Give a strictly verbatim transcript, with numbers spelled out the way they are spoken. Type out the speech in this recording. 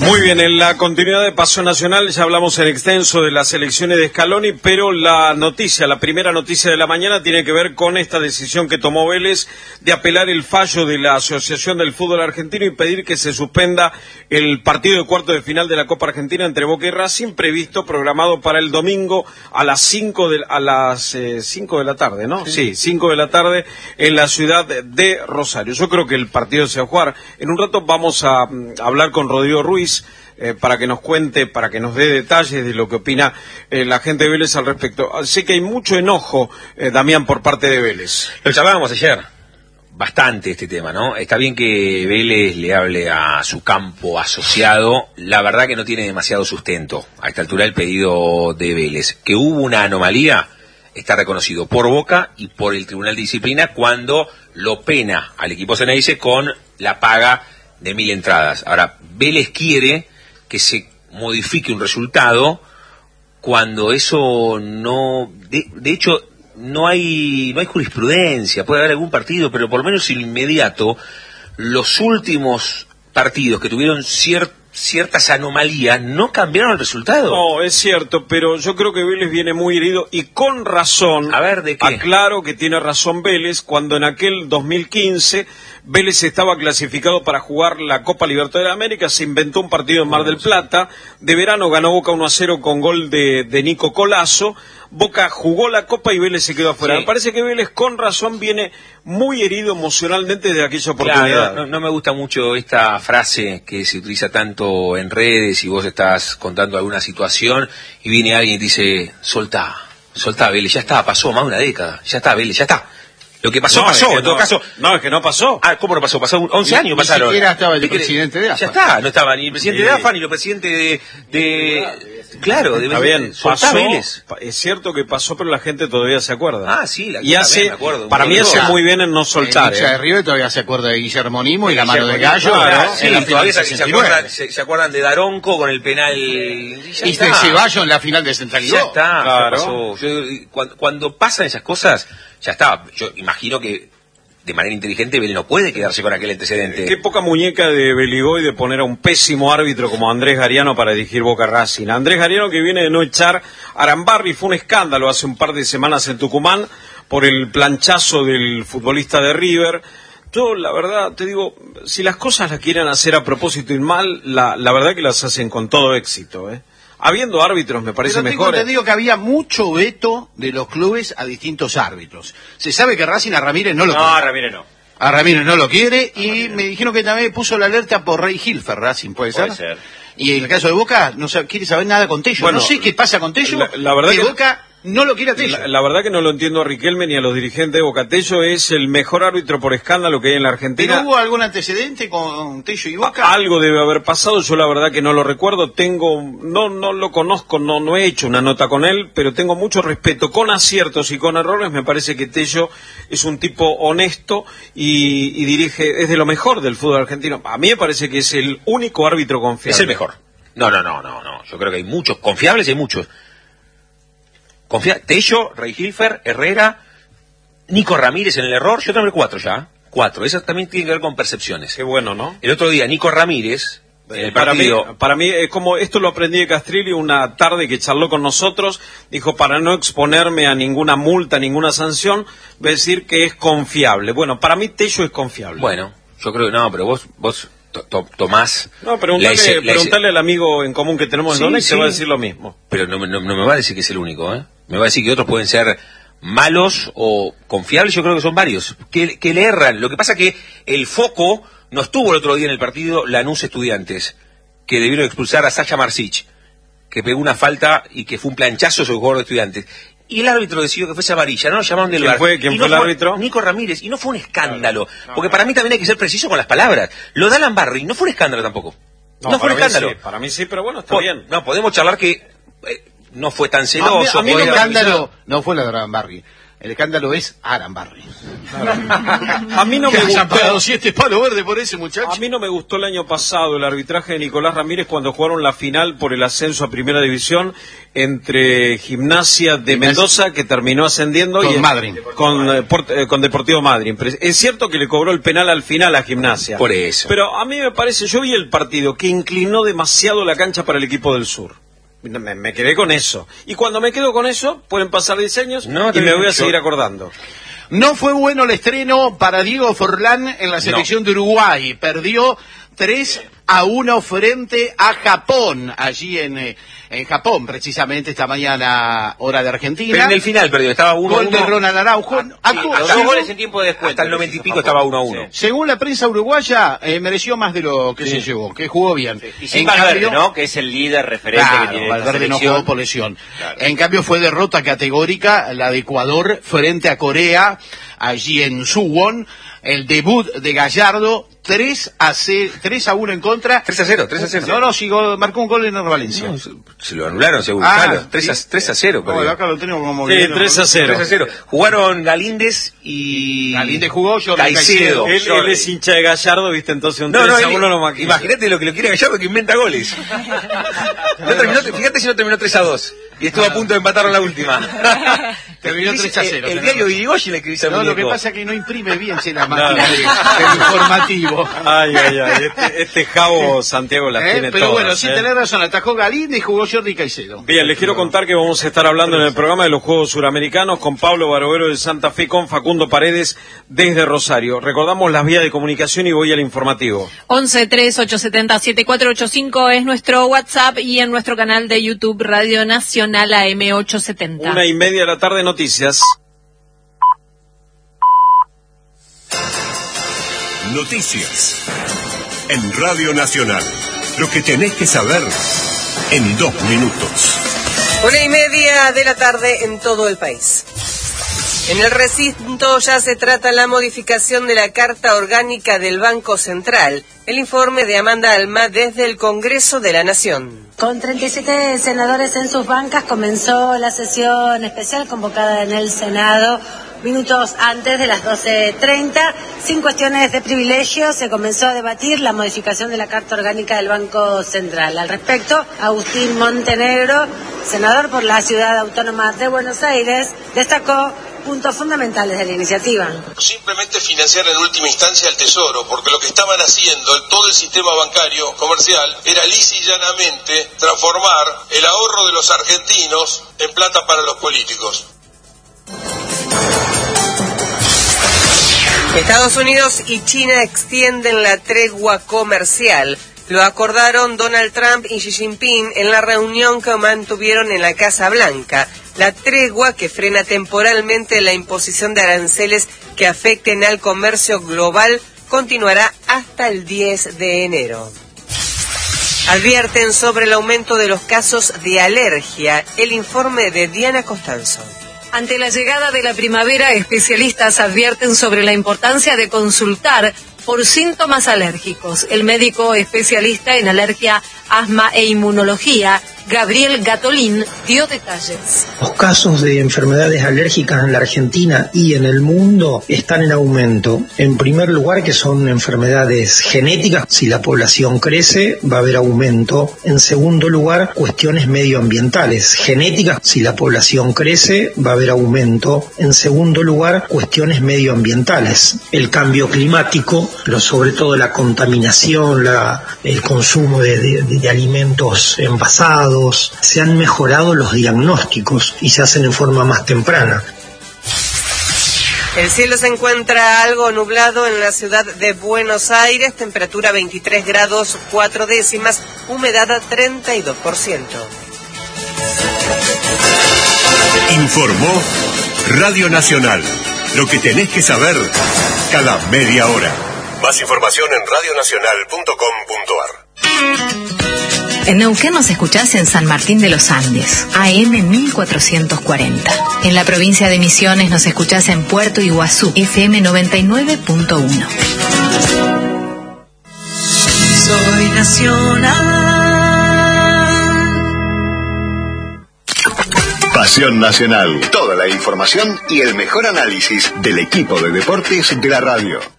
Muy bien, en la continuidad de Paso Nacional ya hablamos en extenso de las elecciones de Scaloni, pero la noticia, la primera noticia de la mañana tiene que ver con esta decisión que tomó Vélez de apelar el fallo de la Asociación del Fútbol Argentino y pedir que se suspenda el partido de cuarto de final de la Copa Argentina entre Boca y Racing, previsto, programado para el domingo a las cinco de, a las eh, cinco de la tarde, ¿no? Sí, cinco de la tarde en la ciudad de Rosario. Yo creo que el partido se va a jugar. En un rato vamos a, a hablar con Rodrigo Ruiz, Eh, para que nos cuente, para que nos dé detalles de lo que opina eh, la gente de Vélez al respecto. Así que hay mucho enojo, eh, Damián, por parte de Vélez. Lo charlábamos ayer, bastante este tema, ¿no? Está bien que Vélez le hable a su campo asociado, la verdad que no tiene demasiado sustento a esta altura el pedido de Vélez. Que hubo una anomalía, está reconocido por Boca y por el Tribunal de Disciplina cuando lo pena al equipo Ceneice con la paga de mil entradas. Ahora, Vélez quiere que se modifique un resultado cuando eso no... De, de hecho, no hay no hay jurisprudencia, puede haber algún partido, pero por lo menos en inmediato, los últimos partidos que tuvieron cier, ciertas anomalías no cambiaron el resultado. No, es cierto, pero yo creo que Vélez viene muy herido y con razón. A ver, ¿de qué? Aclaro que tiene razón Vélez cuando en aquel dos mil quince Vélez estaba clasificado para jugar la Copa Libertadores de América, se inventó un partido en Mar del Plata, de verano ganó Boca uno a cero con gol de, de Nico Colazo, Boca jugó la Copa y Vélez se quedó afuera. Sí. Me parece que Vélez con razón viene muy herido emocionalmente de aquella oportunidad. Claro, no, no me gusta mucho esta frase que se utiliza tanto en redes y vos estás contando alguna situación y viene alguien y dice, soltá, soltá Vélez, ya está, pasó más de una década, ya está Vélez, ya está. Lo que pasó, no, pasó, es que en todo no, caso... No, es que no pasó. Ah, ¿cómo no pasó? Pasó once años, ni pasaron. Ni siquiera estaba el presidente de A F A. Ya está, no estaba ni el presidente sí. de A F A, ni el presidente de... de... Claro, está bien, pasó, Vélez. Es cierto que pasó, pero la gente todavía se acuerda. Ah, sí, la y hace, me acuerdo. Para mí hace muy bien en no soltar. El hincha de River todavía se acuerda de Guillermo Nimo y la mano de Gallo. Gallo. Sí, todavía se, se, acuerdan, se, se acuerdan de Daronco con el penal. Y, y de Ceballos en la final de Central. Ya está, claro. ya pasó. Yo, cuando, cuando pasan esas cosas, ya está. Yo imagino que de manera inteligente Vélez no puede quedarse con aquel antecedente. Qué poca muñeca de Beligoy de poner a un pésimo árbitro como Andrés Gariano para dirigir Boca Racing. Andrés Gariano, que viene de no echar a Arambarri, fue un escándalo hace un par de semanas en Tucumán por el planchazo del futbolista de River. Yo, la verdad, te digo, si las cosas las quieren hacer a propósito y mal, la, la verdad que las hacen con todo éxito, ¿eh? Habiendo árbitros, me parece Pero mejor. Te digo que había mucho veto de los clubes a distintos árbitros. Se sabe que Racing a Ramírez no lo no, quiere. No, a Ramírez no. A Ramírez no lo quiere y Ramírez. me dijeron que también puso la alerta por Rey Hilfer, Racing, ¿puede ser? Puede ser. Y en el caso de Boca, no se, quiere saber nada con Tello. Bueno, no sé qué pasa con Tello, la, la verdad que, que Boca no lo quiere a Tello. La, la verdad que no lo entiendo a Riquelme ni a los dirigentes de Boca. Tello es el mejor árbitro por escándalo que hay en la Argentina. ¿Pero hubo algún antecedente con Tello y Boca? Algo debe haber pasado, yo la verdad que no lo recuerdo, tengo, no, no lo conozco, no, no he hecho una nota con él, pero tengo mucho respeto, con aciertos y con errores. Me parece que Tello es un tipo honesto y, y dirige, es de lo mejor del fútbol argentino. A mí me parece que es el único árbitro confiable. Es el mejor. No, no, no, no, no. Yo creo que hay muchos confiables, hay muchos. Confía Tello, Rey Hilfer, Herrera, Nico Ramírez en el error. Yo tengo cuatro ya. Cuatro. Eso también tiene que ver con percepciones. Qué bueno, ¿no? El otro día, Nico Ramírez, en el para partido... mí, para mí es como, esto lo aprendí de Castrilli una tarde que charló con nosotros, dijo, para no exponerme a ninguna multa, ninguna sanción, voy a decir que es confiable. Bueno, para mí Tello es confiable. Bueno, yo creo que no, pero vos... vos To, to, Tomás. No, preguntale, ese, preguntale al amigo en común que tenemos en sí, Donetsk, sí. Se va a decir lo mismo. Pero no, no, no me va a decir que es el único, ¿eh? Me va a decir que otros pueden ser malos o confiables, yo creo que son varios, que, que le erran. Lo que pasa que el foco no estuvo el otro día en el partido Lanús Estudiantes, que debieron expulsar a Sacha Marsic, que pegó una falta y que fue un planchazo sobre el jugador de Estudiantes. Y el árbitro decidió que fuese amarilla, ¿no? Lo llamaron del ¿Quién bar. fue, ¿quién y fue no el árbitro? Nico Ramírez. Y no fue un escándalo. Claro. No, porque no. Para mí también hay que ser preciso con las palabras. Lo de Alan Barry no fue un escándalo tampoco. No, no fue un escándalo. Sí, para mí sí, pero bueno, está po bien. No, podemos charlar que eh, no fue tan celoso. A mí, a mí el escándalo no fue lo de Alan Barry. El escándalo es Arambarri. A mí no me hayan pagado gustó. siete palos verdes por ese muchacho. A mí no me gustó el año pasado el arbitraje de Nicolás Ramírez cuando jugaron la final por el ascenso a Primera División entre Gimnasia de Mendoza, que terminó ascendiendo, con y Madryn. Con, eh, Port, eh, con Deportivo Madryn. Es cierto que le cobró el penal al final a Gimnasia. Por eso. Pero a mí me parece, yo vi el partido que inclinó demasiado la cancha para el equipo del sur. Me, me quedé con eso. Y cuando me quedo con eso, pueden pasar diez años no, y me voy a yo... seguir acordando. No fue bueno el estreno para Diego Forlán en la selección no. de Uruguay. Perdió tres a uno frente a Japón, allí en, eh, en Japón, precisamente esta mañana, hora de Argentina. Pero en el final perdió, estaba uno a uno. Gol de Ronald Araujo. Ah, sí, los dos goles en tiempo de descuento. Hasta el noventa y pico estaba uno a uno. Sí. Según la prensa uruguaya, eh, mereció más de lo que sí. se llevó, que jugó bien. Sí. Y sin Valverde, cambio, ¿no? Que es el líder referente claro, que tiene Valverde no jugó por lesión. Claro. En cambio fue derrota categórica la de Ecuador frente a Corea, allí en Suwon. El debut de Gallardo, tres a uno en contra. tres a cero, tres a cero. No, no, sí, marcó un gol en Valencia. No, se lo anularon, seguro. Ah, claro, tres a cero. No, acá lo tenemos como sí, tres a cero. tres a cero. Jugaron Galíndez y... Galíndez jugó, yo Caicedo. Él, él es hincha de Gallardo, viste, entonces un no, tres no, a uno lo maquilla. Imagínate lo que lo quiere Gallardo, que inventa goles. No terminó, fíjate si no terminó tres a dos. Y estuvo a punto de empatar en la última. Terminó tres a cero. El, el diario Irigoyen le escribió. No, lo que pasa es que no imprime bien si la máquina no. de, del informativo. Ay, ay, ay. Este, este Javo Santiago las ¿Eh? tiene Pero todas, bueno, sí ¿eh? tenés razón. Atajó Galíndez y jugó Jordi Caicedo. Bien, les quiero contar que vamos a estar hablando en el programa de los Juegos Suramericanos con Pablo Barovero de Santa Fe, con Facundo Paredes desde Rosario. Recordamos las vías de comunicación y voy al informativo. once tres ocho siete cero siete cuatro ocho cinco es nuestro WhatsApp y en nuestro canal de YouTube Radio Nacional A M ochocientos setenta. Una y media de la tarde, noticias. Noticias en Radio Nacional. Lo que tenés que saber en dos minutos. Una y media de la tarde en todo el país. En el recinto ya se trata la modificación de la Carta Orgánica del Banco Central. El informe de Amanda Alma desde el Congreso de la Nación. Con treinta y siete senadores en sus bancas comenzó la sesión especial convocada en el Senado minutos antes de las doce treinta. Sin cuestiones de privilegio se comenzó a debatir la modificación de la Carta Orgánica del Banco Central. Al respecto, Agustín Montenegro, senador por la Ciudad Autónoma de Buenos Aires, destacó puntos fundamentales de la iniciativa. Simplemente financiar en última instancia al Tesoro, porque lo que estaban haciendo en todo el sistema bancario comercial era lisa y llanamente transformar el ahorro de los argentinos en plata para los políticos. Estados Unidos y China extienden la tregua comercial. Lo acordaron Donald Trump y Xi Jinping en la reunión que mantuvieron en la Casa Blanca. La tregua, que frena temporalmente la imposición de aranceles que afecten al comercio global, continuará hasta el diez de enero. Advierten sobre el aumento de los casos de alergia. El informe de Diana Costanzo. Ante la llegada de la primavera, especialistas advierten sobre la importancia de consultar por síntomas alérgicos. El médico especialista en alergia, asma e inmunología, Gabriel Gatolín, dio detalles. Los casos de enfermedades alérgicas en la Argentina y en el mundo están en aumento. En primer lugar, que son enfermedades genéticas. Si la población crece, va a haber aumento. En segundo lugar, cuestiones medioambientales. Genéticas, si la población crece, va a haber aumento. En segundo lugar, cuestiones medioambientales. El cambio climático, pero sobre todo la contaminación, la, el consumo de, de, de alimentos envasados. Se han mejorado los diagnósticos y se hacen en forma más temprana. El cielo se encuentra algo nublado en la ciudad de Buenos Aires, temperatura veintitrés grados cuatro décimas, humedad treinta y dos por ciento. Informó Radio Nacional. Lo que tenés que saber cada media hora. Más información en radionacional punto com punto ar. En Neuquén nos escuchás en San Martín de los Andes, A M mil cuatrocientos cuarenta. En la provincia de Misiones nos escuchás en Puerto Iguazú, F M noventa y nueve punto uno. Soy Nacional. Pasión Nacional. Toda la información y el mejor análisis del equipo de deportes de la radio.